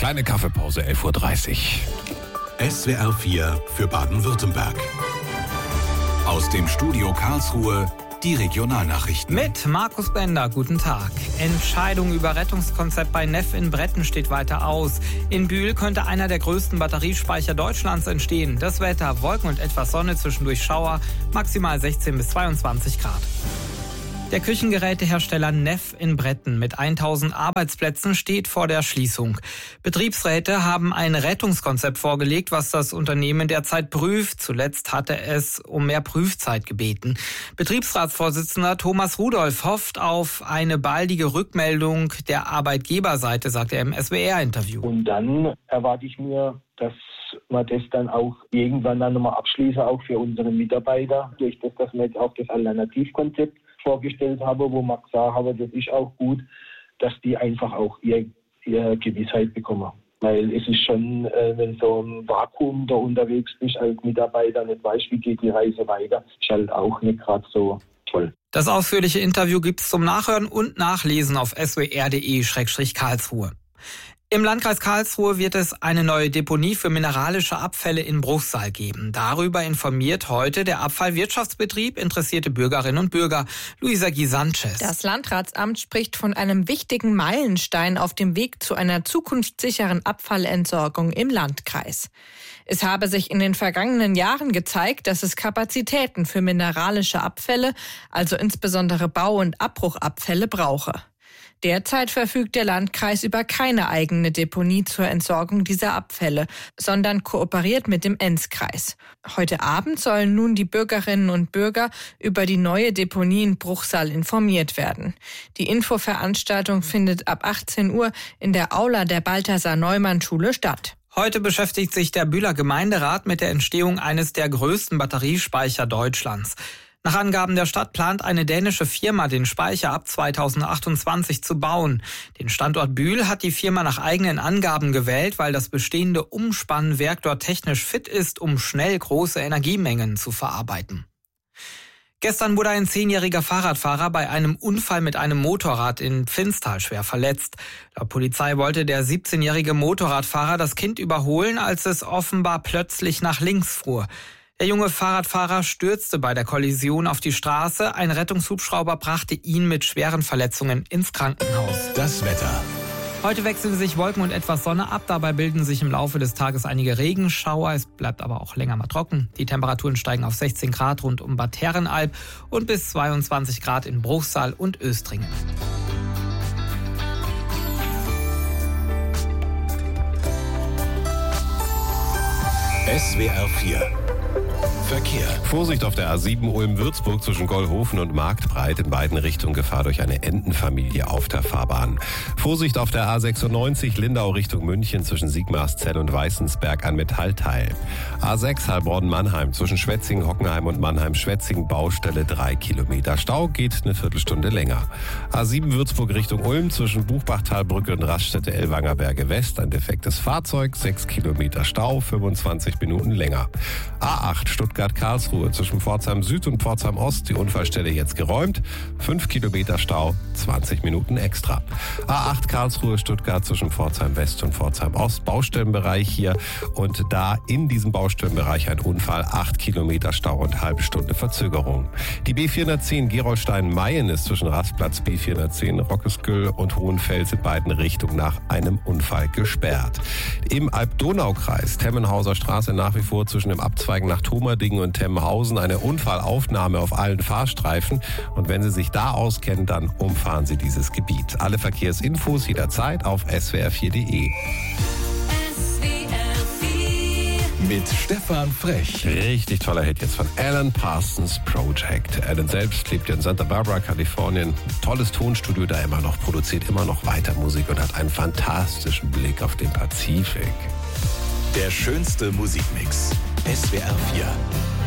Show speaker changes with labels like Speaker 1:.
Speaker 1: Kleine Kaffeepause, 11:30 Uhr.
Speaker 2: SWR 4 für Baden-Württemberg. Aus dem Studio Karlsruhe die Regionalnachrichten.
Speaker 3: Mit Markus Bender, guten Tag. Entscheidung über Rettungskonzept bei Neff in Bretten steht weiter aus. In Bühl könnte einer der größten Batteriespeicher Deutschlands entstehen. Das Wetter, Wolken und etwas Sonne, zwischendurch Schauer, maximal 16 bis 22 Grad. Der Küchengerätehersteller Neff in Bretten mit 1000 Arbeitsplätzen steht vor der Schließung. Betriebsräte haben ein Rettungskonzept vorgelegt, was das Unternehmen derzeit prüft. Zuletzt hatte es um mehr Prüfzeit gebeten. Betriebsratsvorsitzender Thomas Rudolph hofft auf eine baldige Rückmeldung der Arbeitgeberseite, sagt er im SWR-Interview.
Speaker 4: Und dann erwarte ich mir, dass wir das dann auch irgendwann dann nochmal abschließen, auch für unsere Mitarbeiter, durch das, dass wir jetzt auch das Alternativkonzept vorgestellt habe, wo man gesagt habe, das ist auch gut, dass die einfach auch ihr Gewissheit bekommen. Weil es ist schon, wenn so ein Vakuum da unterwegs bist als Mitarbeiter, nicht weißt, wie geht die Reise weiter, ist halt auch nicht gerade so toll.
Speaker 3: Das ausführliche Interview gibt's zum Nachhören und Nachlesen auf swr.de/Karlsruhe. Im Landkreis Karlsruhe wird es eine neue Deponie für mineralische Abfälle in Bruchsal geben. Darüber informiert heute der Abfallwirtschaftsbetrieb interessierte Bürgerinnen und Bürger. Luisa Guy-Sanchez.
Speaker 5: Das Landratsamt spricht von einem wichtigen Meilenstein auf dem Weg zu einer zukunftssicheren Abfallentsorgung im Landkreis. Es habe sich in den vergangenen Jahren gezeigt, dass es Kapazitäten für mineralische Abfälle, also insbesondere Bau- und Abbruchabfälle, brauche. Derzeit verfügt der Landkreis über keine eigene Deponie zur Entsorgung dieser Abfälle, sondern kooperiert mit dem Enzkreis. Heute Abend sollen nun die Bürgerinnen und Bürger über die neue Deponie in Bruchsal informiert werden. Die Infoveranstaltung findet ab 18 Uhr in der Aula der Balthasar-Neumann-Schule statt.
Speaker 3: Heute beschäftigt sich der Bühler Gemeinderat mit der Entstehung eines der größten Batteriespeicher Deutschlands. Nach Angaben der Stadt plant eine dänische Firma, den Speicher ab 2028 zu bauen. Den Standort Bühl hat die Firma nach eigenen Angaben gewählt, weil das bestehende Umspannwerk dort technisch fit ist, um schnell große Energiemengen zu verarbeiten. Gestern wurde ein 10-jähriger Fahrradfahrer bei einem Unfall mit einem Motorrad in Pfinztal schwer verletzt. Laut Polizei wollte der 17-jährige Motorradfahrer das Kind überholen, als es offenbar plötzlich nach links fuhr. Der junge Fahrradfahrer stürzte bei der Kollision auf die Straße. Ein Rettungshubschrauber brachte ihn mit schweren Verletzungen ins Krankenhaus.
Speaker 2: Das Wetter.
Speaker 3: Heute wechseln sich Wolken und etwas Sonne ab. Dabei bilden sich im Laufe des Tages einige Regenschauer. Es bleibt aber auch länger mal trocken. Die Temperaturen steigen auf 16 Grad rund um Bad Herrenalb und bis 22 Grad in Bruchsal und Östringen.
Speaker 2: SWR 4 Verkehr.
Speaker 1: Vorsicht auf der A7 Ulm-Würzburg zwischen Gollhofen und Marktbreit, in beiden Richtungen Gefahr durch eine Entenfamilie auf der Fahrbahn. Vorsicht auf der A96 Lindau Richtung München zwischen Sigmarszell und Weißensberg an Metallteil. A6 Heilbronn-Mannheim zwischen Schwetzingen, Hockenheim und Mannheim-Schwetzingen Baustelle 3 Kilometer. Stau geht eine Viertelstunde länger. A7 Würzburg Richtung Ulm zwischen Buchbachtalbrücke und Raststätte Ellwangerberge West ein defektes Fahrzeug, 6 Kilometer Stau, 25 Minuten länger. A8 Stuttgart-Karlsruhe zwischen Pforzheim Süd und Pforzheim Ost, die Unfallstelle jetzt geräumt, 5 Kilometer Stau, 20 Minuten extra. A8 Karlsruhe-Stuttgart zwischen Pforzheim West und Pforzheim Ost, Baustellenbereich hier und da in diesem Baustellenbereich ein Unfall, 8 Kilometer Stau und halbe Stunde Verzögerung. Die B410 Gerolstein-Mayen ist zwischen Rastplatz B410 Rockeskyll und Hohenfels in beiden Richtungen nach einem Unfall gesperrt. Im Alb-Donau-Kreis Temmenhauser Straße nach wie vor zwischen dem Abzweigen nach Thomerdingen und Temmenhausen eine Unfallaufnahme auf allen Fahrstreifen. Und wenn Sie sich da auskennen, dann umfahren Sie dieses Gebiet. Alle Verkehrsinfos jederzeit auf swr4.de.
Speaker 2: Mit Stefan Frech.
Speaker 1: Richtig toller Hit jetzt von Alan Parsons Project. Alan selbst lebt in Santa Barbara, Kalifornien. Tolles Tonstudio da immer noch, produziert immer noch weiter Musik und hat einen fantastischen Blick auf den Pazifik.
Speaker 2: Der schönste Musikmix. SWR 4.